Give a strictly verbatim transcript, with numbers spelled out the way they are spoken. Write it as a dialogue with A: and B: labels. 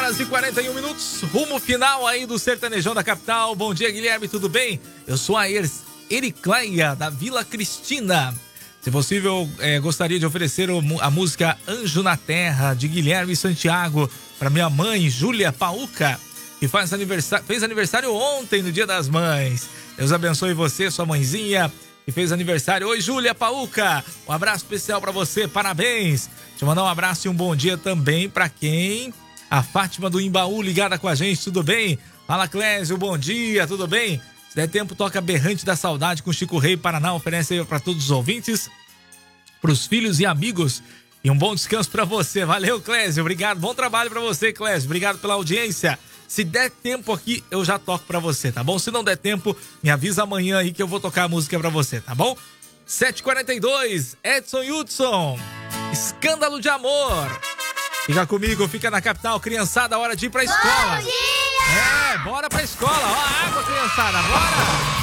A: horas e quarenta e um minutos, rumo final aí do Sertanejão da Capital. Bom dia, Guilherme, tudo bem? Eu sou a er- Ericleia, da Vila Cristina. Se possível, eh, gostaria de oferecer o, a música Anjo na Terra, de Guilherme Santiago, para minha mãe, Júlia Pauca, que faz aniversário, fez aniversário ontem, no Dia das Mães. Deus abençoe você, sua mãezinha, que fez aniversário. Oi, Júlia Pauca, um abraço especial para você, parabéns. Deixa eu mandar um abraço e um bom dia também para quem? A Fátima do Imbaú ligada com a gente, tudo bem? Fala, Clésio, bom dia, tudo bem? Se der tempo, toca Berrante da Saudade com Chico Rei Paraná, oferece aí para todos os ouvintes, pros filhos e amigos, e um bom descanso para você. Valeu, Clésio, obrigado, bom trabalho para você, Clésio, obrigado pela audiência. Se der tempo aqui, eu já toco pra você, tá bom? Se não der tempo, me avisa amanhã aí que eu vou tocar a música pra você, tá bom? sete e quarenta e dois, Edson Hudson, Escândalo de Amor. Fica comigo, fica na Capital, criançada, hora de ir pra escola.
B: Bom dia!
A: É, bora pra escola, ó a água, criançada, bora!